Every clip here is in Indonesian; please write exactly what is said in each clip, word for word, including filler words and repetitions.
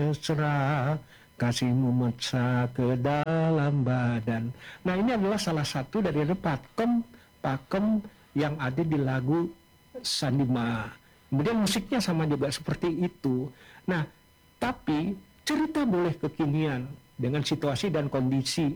mesra, kasihmu mesra ke dalam badan. Nah ini adalah salah satu dari pakem pakem yang ada di lagu Sandima. Kemudian musiknya sama juga seperti itu. Nah tapi cerita boleh kekinian dengan situasi dan kondisi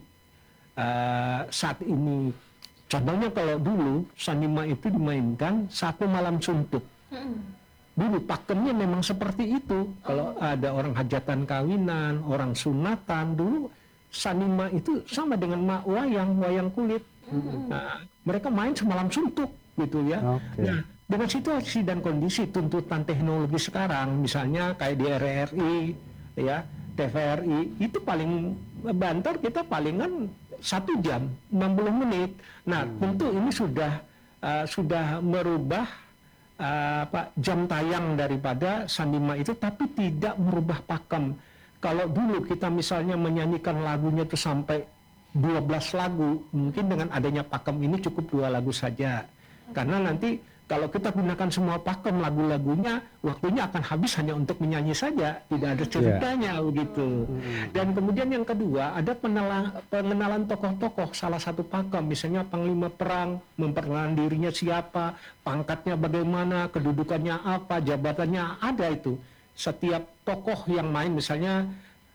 uh, saat ini. Contohnya kalau dulu Sandima itu dimainkan satu malam suntuk. Hmm. Dulu pakemnya memang seperti itu. Oh. Kalau ada orang hajatan kawinan, orang sunatan, dulu Sandima itu sama dengan mak wayang, wayang kulit. Hmm. Nah, mereka main semalam suntuk gitu ya. Okay. Nah, dengan situasi dan kondisi tuntutan teknologi sekarang, misalnya kayak di R R I, ya, T V R I, itu paling banter kita palingan satu jam, enam puluh menit. Nah, hmm. tentu ini sudah uh, sudah merubah uh, apa, jam tayang daripada Sandima itu, tapi tidak merubah pakem. Kalau dulu kita misalnya menyanyikan lagunya itu sampai dua belas lagu, mungkin dengan adanya pakem ini cukup dua lagu saja. Karena nanti kalau kita gunakan semua pakem lagu-lagunya, waktunya akan habis hanya untuk menyanyi saja, tidak ada ceritanya yeah. begitu. Hmm. Dan kemudian yang kedua, ada pengenalan, pengenalan tokoh-tokoh salah satu pakem, misalnya panglima perang, memperkenalkan dirinya siapa, pangkatnya bagaimana, kedudukannya apa, jabatannya, ada itu. Setiap tokoh yang main, misalnya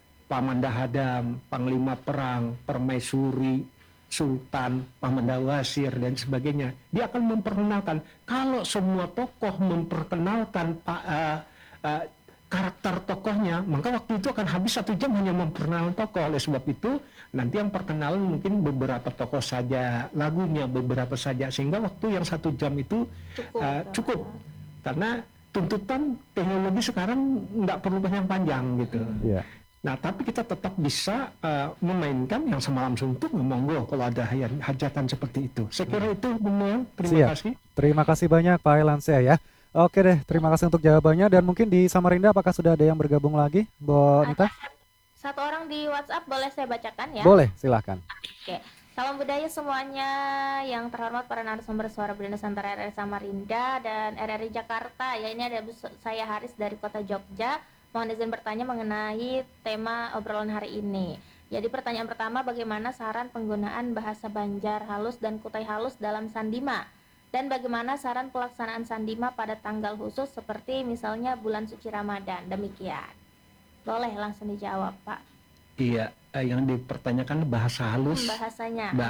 Pamandahadam, panglima perang, permaisuri, Sultan, Pamandawasir dan sebagainya, dia akan memperkenalkan. Kalau semua tokoh memperkenalkan uh, uh, karakter tokohnya, maka waktu itu akan habis satu jam hanya memperkenalkan tokoh. Oleh sebab itu, nanti yang perkenalan mungkin beberapa tokoh saja, lagunya beberapa saja, sehingga waktu yang satu jam itu cukup. Uh, cukup. Karena tuntutan teknologi sekarang nggak perlu panjang-panjang gitu. Yeah. Nah, tapi kita tetap bisa uh, memainkan yang semalam suntuk, monggo kalau ada hajatan seperti itu. Saya kira itu, Bung Noel. Terima Siap. kasih. Terima kasih banyak Pak Elansia ya. Oke deh, terima kasih untuk jawabannya. Dan mungkin di Samarinda apakah sudah ada yang bergabung lagi, Bu Nita? Satu orang di WhatsApp, boleh saya bacakan ya? Boleh, silahkan. Oke. Salam budaya semuanya, yang terhormat para narasumber Suara Bunda Nusantara R R I Samarinda dan R R I Jakarta. Ya, ini ada saya Haris dari kota Jogja. Mohon izin bertanya mengenai tema obrolan hari ini. Jadi pertanyaan pertama, bagaimana saran penggunaan bahasa Banjar halus dan Kutai halus dalam Sandima? Dan bagaimana saran pelaksanaan Sandima pada tanggal khusus seperti misalnya bulan suci Ramadan? Demikian. Boleh langsung dijawab, Pak. Iya, yang dipertanyakan bahasa halus. Hmm, bahasanya. Mbak,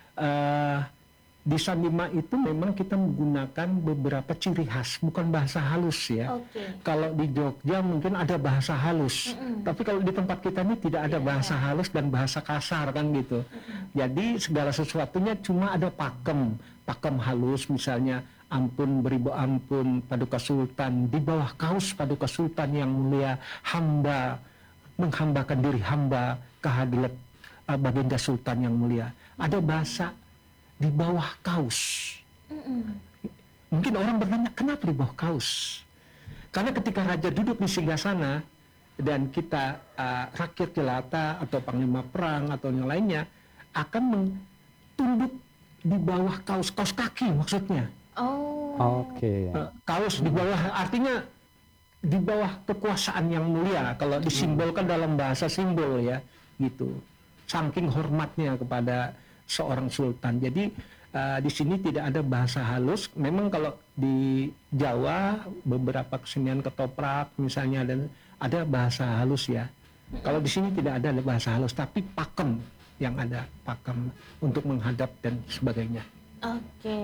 uh, di Sandima itu memang kita menggunakan beberapa ciri khas, bukan bahasa halus ya. Okay. Kalau di Jogja mungkin ada bahasa halus, mm-mm. tapi kalau di tempat kita ini tidak ada yeah, bahasa yeah. halus dan bahasa kasar kan gitu. Mm-mm. Jadi segala sesuatunya cuma ada pakem, pakem halus misalnya ampun beribu ampun Paduka Sultan, di bawah kaus Paduka Sultan yang mulia hamba menghambakan diri hamba kehadirat uh, Baginda Sultan yang mulia. Ada bahasa di bawah kaus. Mm-mm. Mungkin orang bertanya, kenapa di bawah kaus? Karena ketika raja duduk di singgasana dan kita uh, rakyat jelata atau panglima perang atau yang lainnya akan tunduk di bawah kaus, kaus kaki maksudnya. Oh. Oke. Okay. Uh, kaus di bawah artinya di bawah kekuasaan yang mulia. Kalau disimbolkan dalam bahasa simbol ya, gitu. Saking hormatnya kepada seorang sultan. Jadi uh, di sini tidak ada bahasa halus. Memang kalau di Jawa beberapa kesenian ketoprak misalnya dan ada bahasa halus ya. Mm-hmm. Kalau di sini tidak ada bahasa halus, tapi pakem yang ada, pakem untuk menghadap dan sebagainya. Oke.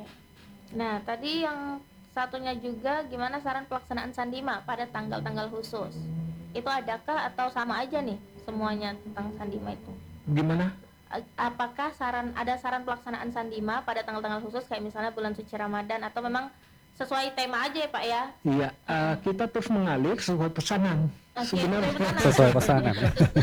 Nah, tadi yang satunya juga gimana saran pelaksanaan Sandima pada tanggal-tanggal khusus? Itu adakah atau sama aja nih semuanya tentang Sandima itu? Gimana? Apakah saran ada saran pelaksanaan Sandima pada tanggal-tanggal khusus kayak misalnya bulan suci Ramadan atau memang sesuai tema aja ya Pak ya? Iya, uh, kita terus mengalir sesuai pesanan. Okay, sebenarnya sesuai pesanan.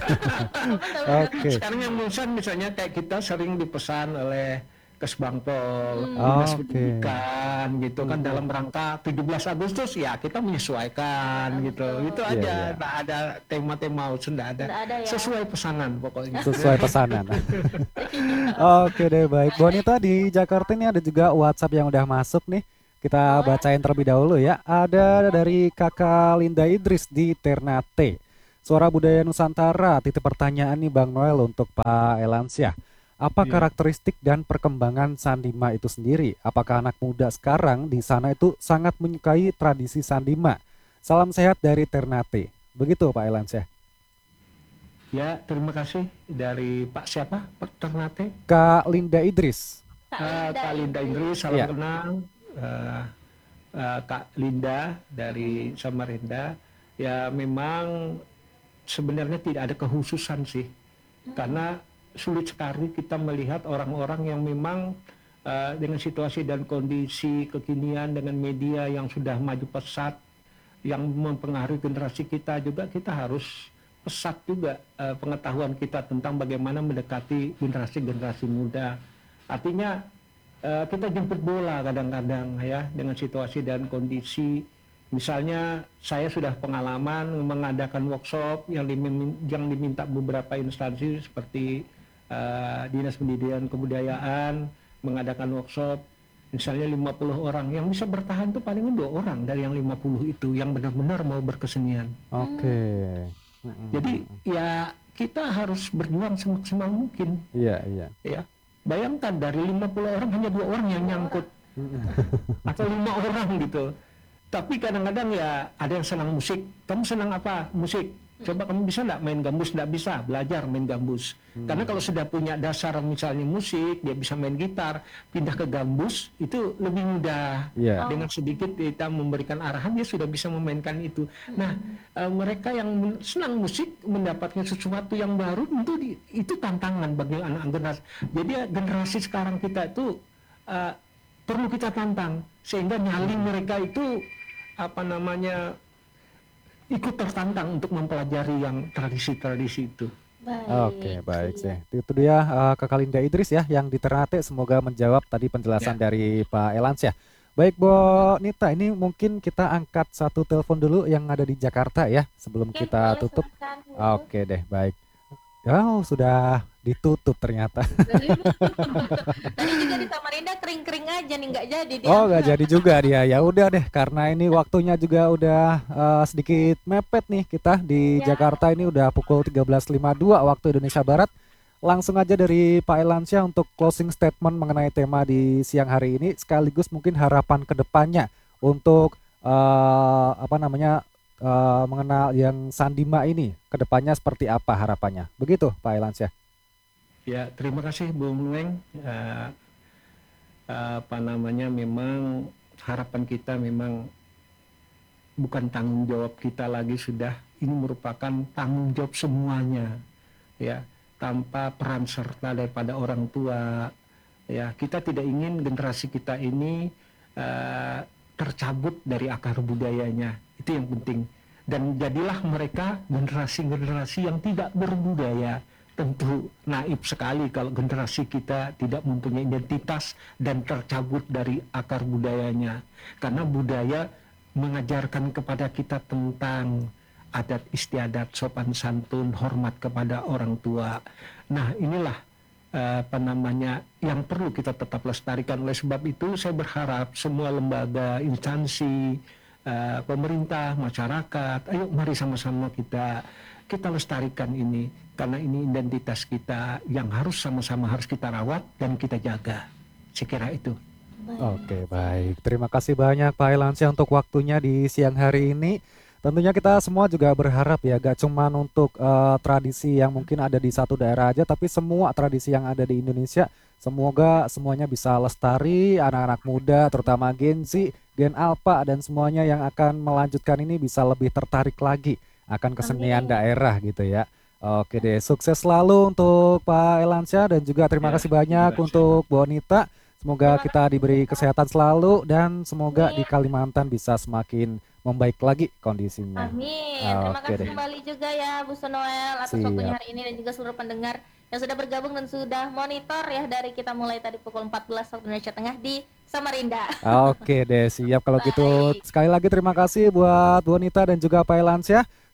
Oke. Okay. Sekarang yang misalnya, misalnya kayak kita sering dipesan oleh Kesbangpol, hmm. Dinas oh, Pendidikan okay. gitu kan, hmm. dalam rangka tujuh belas Agustus ya kita menyesuaikan nah, gitu. Betul. Itu aja, yeah, yeah. Nah, ada tema-tema sudah ada. ada ya? Sesuai pesanan pokoknya. Sesuai pesanan. Oke deh, baik. Bu Nita di Jakarta ini ada juga WhatsApp yang udah masuk nih. Kita bacain terlebih dahulu ya. Ada dari Kakak Linda Idris di Ternate. Suara Budaya Nusantara. Titip pertanyaan nih Bang Noel untuk Pak Elansyah. Apa Iya. karakteristik dan perkembangan Sandima itu sendiri? Apakah anak muda sekarang di sana itu sangat menyukai tradisi Sandima? Salam sehat dari Ternate. Begitu Pak Elansyah. Ya, terima kasih dari Pak siapa? Pak Ternate. Kak Linda Idris. Kak Ah, Linda Kak Linda ini. Indri, salam Iya. kenal. Eh, eh, Kak Linda dari Samarinda. Ya memang sebenarnya tidak ada kehususan sih, karena sulit sekali kita melihat orang-orang yang memang eh, dengan situasi dan kondisi kekinian dengan media yang sudah maju pesat, yang mempengaruhi generasi kita juga, kita harus pesat juga eh, pengetahuan kita tentang bagaimana mendekati generasi-generasi muda. Artinya eh, kita jemput bola kadang-kadang ya dengan situasi dan kondisi. Misalnya saya sudah pengalaman mengadakan workshop yang, dimin- yang diminta beberapa instansi seperti eh, Dinas Pendidikan Kebudayaan mengadakan workshop, misalnya lima puluh orang, yang bisa bertahan itu paling dua orang dari yang lima puluh itu yang benar-benar mau berkesenian. Oke. Mm-mm. Jadi ya kita harus berjuang semaksimal mungkin Iya, iya. ya. Bayangkan dari lima puluh orang hanya dua orang yang nyangkut atau lima orang gitu. Tapi kadang-kadang ya ada yang senang musik. Kamu senang apa? Musik. Coba kamu bisa nggak main gambus? Nggak bisa. Belajar main gambus. Karena kalau sudah punya dasar misalnya musik, dia bisa main gitar, pindah ke gambus itu lebih mudah. Iya. Dengan sedikit kita memberikan arahan, dia sudah bisa memainkan itu. Nah, eh, mereka yang men- senang musik mendapatkan sesuatu yang baru, tentu di- itu tantangan bagi anak generasi. Jadi ya, generasi sekarang kita itu eh, perlu kita tantang sehingga nyali mereka itu apa namanya ikut tertantang untuk mempelajari yang tradisi-tradisi itu. Baik. Oke, baik sih. Itu dia eh, Kakak Linda Idris ya yang di Ternate. Semoga menjawab tadi penjelasan dari Pak Elansyah. Baik, Bu Nita, ini mungkin kita angkat satu telepon dulu yang ada di Jakarta ya sebelum Oke, kita boleh, tutup. silakan. Oke deh, baik. Oh, sudah ditutup ternyata. Tadi juga di Samarinda kering-kering aja nih, nggak jadi dia. Oh, nggak jadi juga dia. Ya udah deh, karena ini waktunya juga udah eh, sedikit mepet nih kita di Ya. Jakarta ini udah pukul tiga belas lima puluh dua waktu Indonesia Barat. Langsung aja dari Pak Elansyah untuk closing statement mengenai tema di siang hari ini, sekaligus mungkin harapan kedepannya untuk eh, apa namanya eh, mengenal yang Sandima ini kedepannya seperti apa harapannya. Begitu Pak Elansyah. Ya, terima kasih Bung Nueng. Eh, apa namanya memang harapan kita memang bukan tanggung jawab kita lagi, sudah ini merupakan tanggung jawab semuanya ya, tanpa peran serta daripada orang tua ya. Kita tidak ingin generasi kita ini eh, tercabut dari akar budayanya, itu yang penting. Dan jadilah mereka generasi-generasi yang tidak berbudaya. Tentu naif sekali kalau generasi kita tidak mempunyai identitas dan tercabut dari akar budayanya. Karena budaya mengajarkan kepada kita tentang adat istiadat, sopan santun, hormat kepada orang tua. Nah, inilah eh, apa namanya yang perlu kita tetap lestarikan. Oleh sebab itu saya berharap semua lembaga, instansi, eh, pemerintah, masyarakat, ayo mari sama-sama kita kita lestarikan ini, karena ini identitas kita yang harus sama-sama harus kita rawat dan kita jaga. Saya kira itu. Oke, baik. Terima kasih banyak Pak Elansyah untuk waktunya di siang hari ini. Tentunya kita semua juga berharap ya, gak cuman untuk eh, tradisi yang mungkin ada di satu daerah aja, tapi semua tradisi yang ada di Indonesia, semoga semuanya bisa lestari, anak-anak muda, terutama Gen Z, Gen Alpha, dan semuanya yang akan melanjutkan ini bisa lebih tertarik lagi akan kesenian Amin. daerah gitu ya. Oke deh, sukses selalu untuk Pak Elansyah dan juga terima Ya, kasih banyak terima kasih. untuk Bu Nita. Semoga Terima kita kasih. diberi kesehatan selalu dan semoga di Amin. Kalimantan bisa semakin membaik lagi kondisinya. Amin. Terima Oke kasih deh. kembali juga ya Bu Noel atas waktunya Siap. hari ini dan juga seluruh pendengar yang sudah bergabung dan sudah monitor ya dari kita mulai tadi pukul empat belas waktu Indonesia Tengah di Samarinda. Oke deh, siap kalau gitu. Baik. Sekali lagi terima kasih buat Bu Nita dan juga Pak Elansyah.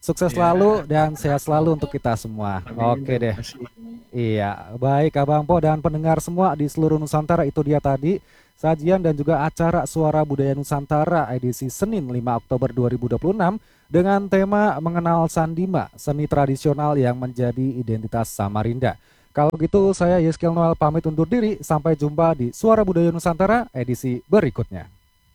Sukses Ya. selalu dan sehat selalu untuk kita semua. Amin. Oke deh. Terima kasih. Iya, baik Abang Po dan pendengar semua di seluruh Nusantara, itu dia tadi sajian dan juga acara Suara Budaya Nusantara edisi Senin lima Oktober dua ribu dua puluh enam dengan tema mengenal Sandima, seni tradisional yang menjadi identitas Samarinda. Kalau gitu saya Yeskel Noel pamit undur diri, sampai jumpa di Suara Budaya Nusantara edisi berikutnya.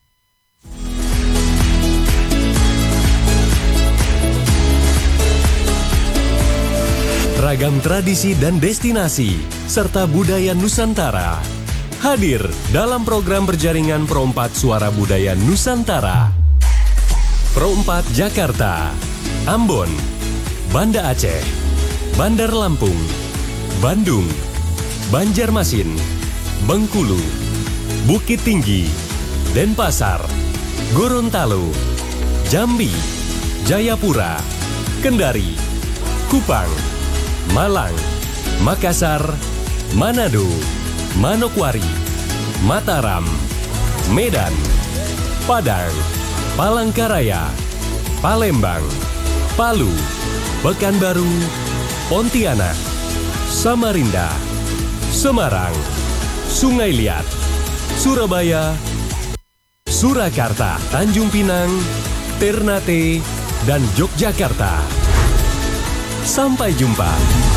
Ragam tradisi dan destinasi, serta budaya Nusantara hadir dalam program berjaringan Pro empat Suara Budaya Nusantara. Pro empat Jakarta, Ambon, Banda Aceh, Bandar Lampung, Bandung, Banjarmasin, Bengkulu, Bukit Tinggi, Denpasar, Gorontalo, Jambi, Jayapura, Kendari, Kupang, Malang, Makassar, Manado, Manokwari, Mataram, Medan, Padang, Palangkaraya, Palembang, Palu, Pekanbaru, Pontianak, Samarinda, Semarang, Sungai Liat, Surabaya, Surakarta, Tanjung Pinang, Ternate, dan Yogyakarta. Sampai jumpa.